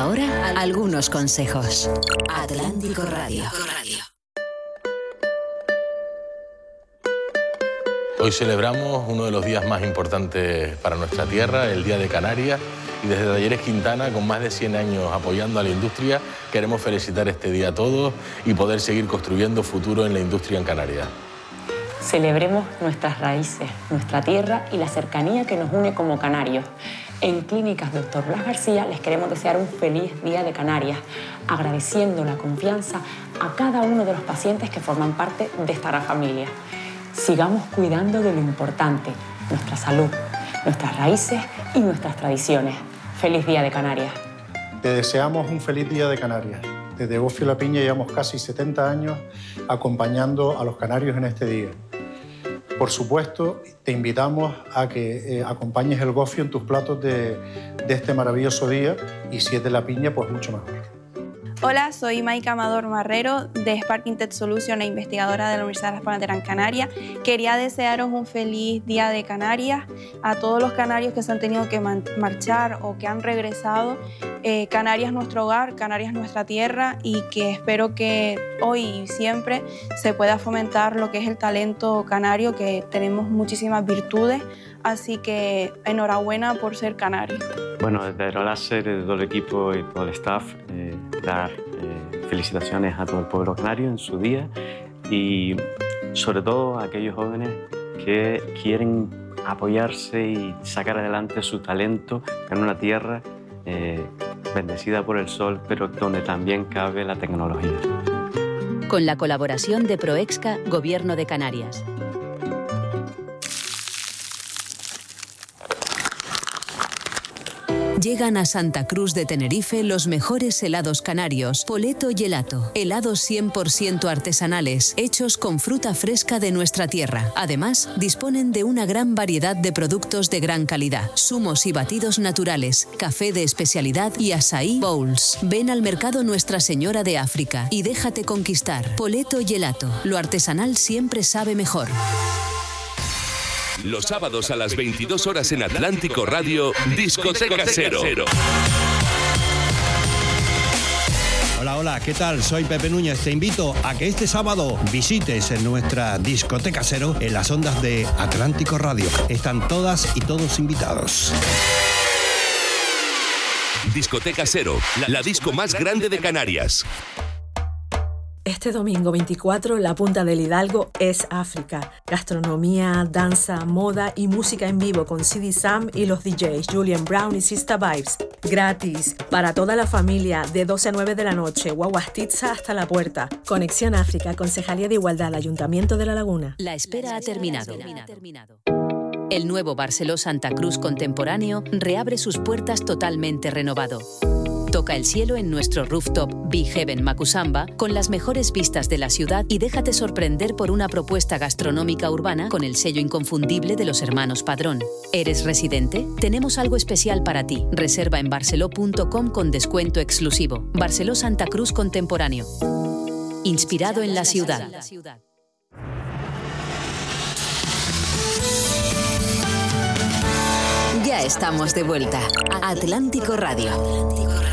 Ahora, algunos consejos. Atlántico Radio. Hoy celebramos uno de los días más importantes para nuestra tierra, el Día de Canarias, y desde Talleres Quintana, con más de 100 años apoyando a la industria, queremos felicitar este día a todos y poder seguir construyendo futuro en la industria en Canarias. Celebremos nuestras raíces, nuestra tierra y la cercanía que nos une como canarios. En Clínicas Dr. Blas García les queremos desear un feliz Día de Canarias, agradeciendo la confianza a cada uno de los pacientes que forman parte de esta gran familia. Sigamos cuidando de lo importante, nuestra salud, nuestras raíces y nuestras tradiciones. ¡Feliz Día de Canarias! Te deseamos un feliz Día de Canarias. Desde Gofio La Piña llevamos casi 70 años acompañando a los canarios en este día. Por supuesto, te invitamos a que acompañes el gofio en tus platos de este maravilloso día, y si es de La Piña, pues mucho mejor. Hola, soy Maika Amador Marrero de Sparking Tech Solution e investigadora de la Universidad de Las Palmas de Gran Canaria. Quería desearos un feliz Día de Canarias a todos los canarios que se han tenido que marchar o que han regresado. Canarias es nuestro hogar, Canarias es nuestra tierra, y que espero que hoy y siempre se pueda fomentar lo que es el talento canario, que tenemos muchísimas virtudes, así que enhorabuena por ser canario. Bueno, desde Aeroláser, de todo el equipo y todo el staff, dar felicitaciones a todo el pueblo canario en su día, y sobre todo a aquellos jóvenes que quieren apoyarse y sacar adelante su talento en una tierra bendecida por el sol, pero donde también cabe la tecnología. Con la colaboración de Proexca, Gobierno de Canarias. Llegan a Santa Cruz de Tenerife los mejores helados canarios, Poleto Gelato. Helados 100% artesanales, hechos con fruta fresca de nuestra tierra. Además, disponen de una gran variedad de productos de gran calidad, zumos y batidos naturales, café de especialidad y açaí bowls. Ven al mercado Nuestra Señora de África y déjate conquistar. Poleto Gelato. Lo artesanal siempre sabe mejor. Los sábados a las 22 horas en Atlántico Radio, Discoteca Cero. Hola, ¿qué tal? Soy Pepe Núñez. Te invito a que este sábado visites en nuestra Discoteca Cero en las ondas de Atlántico Radio. Están todas y todos invitados. Discoteca Cero, la disco más grande de Canarias. Este domingo 24, la Punta del Hidalgo es África. Gastronomía, danza, moda y música en vivo con CD Sam y los DJs Julian Brown y Sista Vibes. Gratis, para toda la familia, de 12 a 9 de la noche, Guaguastitza hasta la puerta. Conexión África, Concejalía de Igualdad, Ayuntamiento de La Laguna. La espera ha terminado. El nuevo Barceló Santa Cruz contemporáneo reabre sus puertas totalmente renovado. Toca el cielo en nuestro rooftop Big Heaven Macusamba con las mejores vistas de la ciudad y déjate sorprender por una propuesta gastronómica urbana con el sello inconfundible de los hermanos Padrón. ¿Eres residente? Tenemos algo especial para ti. Reserva en barceló.com con descuento exclusivo. Barceló Santa Cruz contemporáneo. Inspirado en la ciudad. Ya estamos de vuelta. Atlántico Radio.